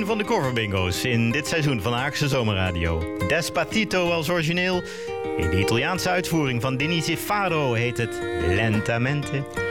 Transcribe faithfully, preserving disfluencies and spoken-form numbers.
van de coverbingo's in dit seizoen van Haagse Zomerradio. Despacito als origineel. In de Italiaanse uitvoering van Denise Faro heet het Lentamente.